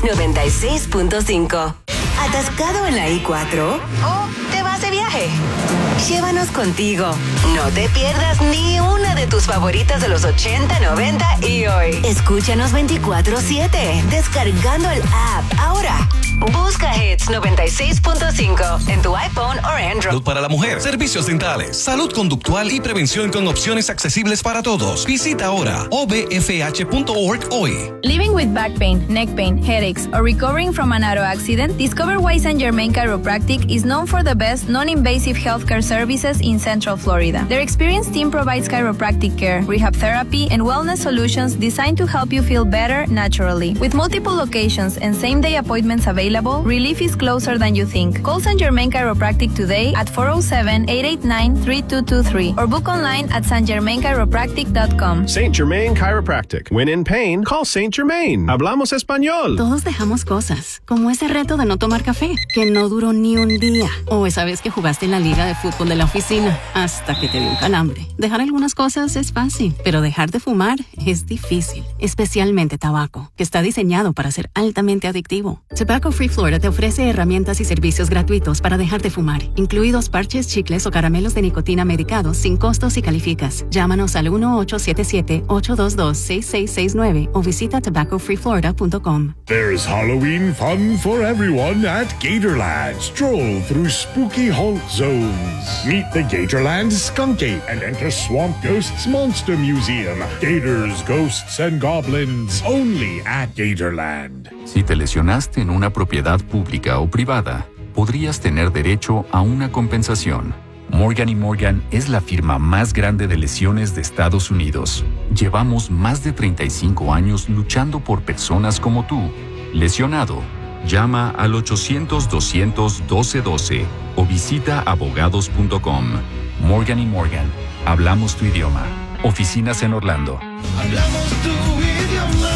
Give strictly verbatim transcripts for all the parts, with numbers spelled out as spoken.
noventa y seis punto cinco. ¿Atascado en la I cuatro? ¿O te vas de viaje? Llévanos contigo. No te pierdas ni una de tus favoritas de los ochenta, noventa y hoy. Escúchanos veinticuatro siete, descargando el app ahora. Busca Hits noventa y seis punto cinco en tu iPhone o Android. Salud para la mujer, servicios dentales, salud conductual y prevención con opciones accesibles para todos. Visita ahora o b f h punto org hoy. Living with back pain, neck pain, headaches, or recovering from an auto accident, discover why Saint Germain Chiropractic is known for the best non-invasive healthcare services in Central Florida. Their experienced team provides chiropractic care, rehab therapy, and wellness solutions designed to help you feel better naturally. With multiple locations and same-day appointments available, relief is closer than you think. Call Saint Germain Chiropractic today at four oh seven, eight eight nine, three two two three or book online at saint germain chiropractic dot com. Saint Germain Chiropractic. When in pain, call Saint Germain. Hablamos español. Todos dejamos cosas, como ese reto de no tomar café, que no duró ni un día. O esa vez que jugaste en la liga de fútbol de la oficina, hasta que te dio un calambre. Dejar algunas cosas es fácil, pero dejar de fumar es difícil. Especialmente tabaco, que está diseñado para ser altamente adictivo. Tobacco Free Florida te ofrece herramientas y servicios gratuitos para dejar de fumar, incluidos parches, chicles o caramelos de nicotina medicados sin costos si calificas. Llámanos al uno ocho siete siete, ocho dos dos, seis seis seis nueve o visita tobacco free florida punto com. There's Halloween fun for everyone at Gatorland. Stroll through spooky haunt zones. Meet the Gatorland Skunk Ape and enter Swamp Ghost's Monster Museum. Gators, ghosts, and goblins only at Gatorland. Si te lesionaste en una propiedad pública o privada, podrías tener derecho a una compensación. Morgan y Morgan es la firma más grande de lesiones de Estados Unidos. Llevamos más de treinta y cinco años luchando por personas como tú. Lesionado, llama al ochocientos, doscientos, doce doce o visita abogados punto com. Morgan y Morgan, hablamos tu idioma. Oficinas en Orlando. Hablamos tu idioma.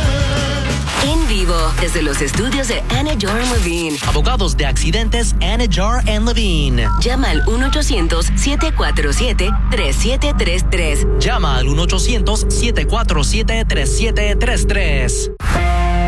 En vivo, desde los estudios de Anidjar and Levine. Abogados de accidentes Anidjar and Levine. Llama al uno ochocientos, siete cuatro siete, tres siete tres tres. Llama al uno ochocientos, siete cuatro siete, tres siete tres tres.